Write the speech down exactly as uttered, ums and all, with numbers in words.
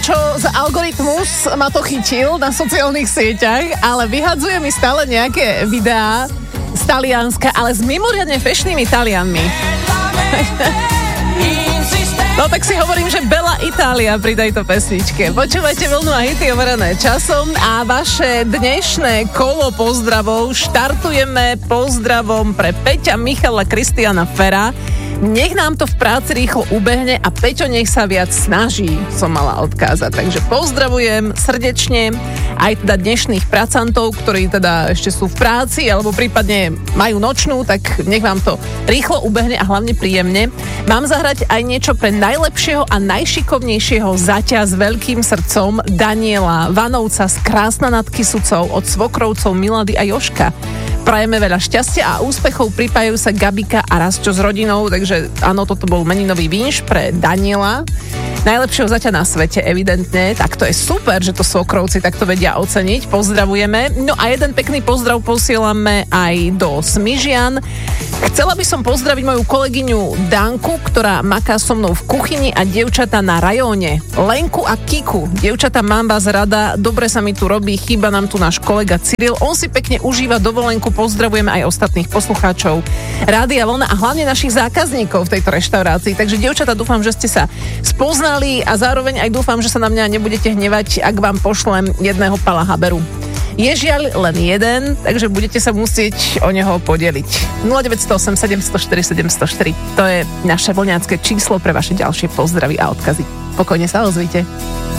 Čo za algoritmus ma to chytil na sociálnych sieťach, ale vyhadzuje mi stále nejaké videá z Talianska, ale s mimoriadne fešnými Talianmi. No tak si hovorím, že Bella Italia pri tejto pesničke. Počúvajte Vlnu a hity overené časom a vaše dnešné kolo pozdravov štartujeme pozdravom pre Peťa, Michala, Kristiana, Fera. Nech nám to v práci rýchlo ubehne a Peťo nech sa viac snaží, som mala odkázať. Takže pozdravujem srdečne aj teda dnešných pracantov, ktorí teda ešte sú v práci alebo prípadne majú nočnú, tak nech vám to rýchlo ubehne a hlavne príjemne. Mám zahrať aj niečo pre najlepšieho a najšikovnejšieho zaťa s veľkým srdcom Daniela Vanovca z Krásna nad Kysucou od svokrovcov Milady a Joška. Prajeme veľa šťastia a úspechov, pripájajú sa Gabika a Rasťo s rodinou, takže áno, toto bol meninový vinš pre Daniela. Najlepšieho zaťa na svete, evidentne. Tak to je super, že to svokrovci takto vedia oceniť. Pozdravujeme. No a jeden pekný pozdrav posielame aj do Smižian. Chcela by som pozdraviť moju kolegyňu Danku, ktorá maká so mnou v kuchyni a dievčatá na rajóne. Lenku a Kiku. Dievčatá, mám vás rada, dobre sa mi tu robí, chýba nám tu náš kolega Cyril. On si pekne užíva dovolenku, pozdravujeme aj ostatných poslucháčov Rádia Vlna a hlavne našich zákazníkov v tejto reštaurácii. Takže dievčatá, dúfam, že ste sa spoznali a zároveň aj dúfam, že sa na mňa nebudete hnevať, ak vám pošlem jedného pala haberu. Je žiaľ len jeden, takže budete sa musieť o neho podeliť. nula deväť nula osem sedem nula štyri sedem nula štyri. To je naše voľňácké číslo pre vaše ďalšie pozdravy a odkazy. Pokojne sa ozvite.